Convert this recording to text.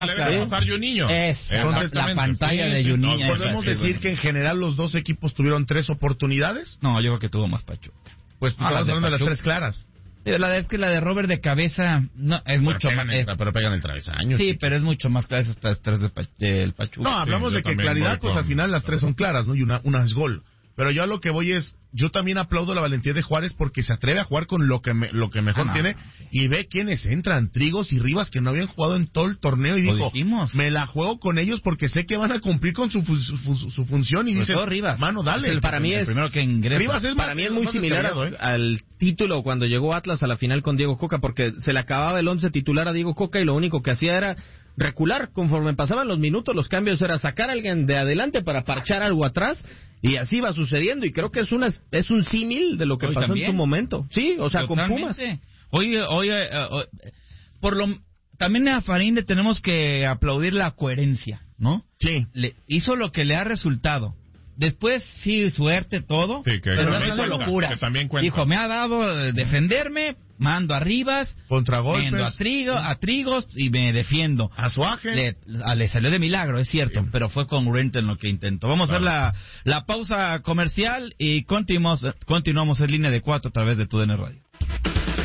Le debe pasar Juninho. Es la pantalla de Juninho. ¿Podemos decir que en general los dos equipos tuvieron 3 oportunidades? No, yo creo que tuvo más Pachuca. Pues estamos hablando de las 3 claras. Es que la de Robert de cabeza no es mucho más. Pero pegan el travesaño. Sí, pero es mucho más clara estas 3 del Pachuca. No, hablamos de que claridad, pues al final las 3 son claras, ¿no? Y una es gol. Pero yo a lo que voy es, yo también aplaudo la valentía de Juárez porque se atreve a jugar con lo que mejor tiene y ve quiénes entran, Trigos y Rivas, que no habían jugado en todo el torneo y dijo, me la juego con ellos porque sé que van a cumplir con su función y dice, mano, dale. Para mí es Rivas es para mí es muy similar al título cuando llegó Atlas a la final con Diego Coca, porque se le acababa el 11 titular a Diego Coca y lo único que hacía era recular. Conforme pasaban los minutos, los cambios era sacar a alguien de adelante para parchar algo atrás, y así va sucediendo, y creo que es un símil de lo que pasó en su momento. Sí, o sea, totalmente. Con Pumas. Oye, también a Farín le tenemos que aplaudir la coherencia, ¿no? Sí. Hizo lo que le ha resultado. Después, sí, suerte, todo, pero no es locura. Dijo, me ha dado defenderme, mando a Rivas, mando a Trigos y me defiendo. A Suaje. Le salió de milagro, es cierto, pero fue congruente en lo que intentó. Vamos a ver la pausa comercial y continuamos en línea de 4 a través de TUDN Radio.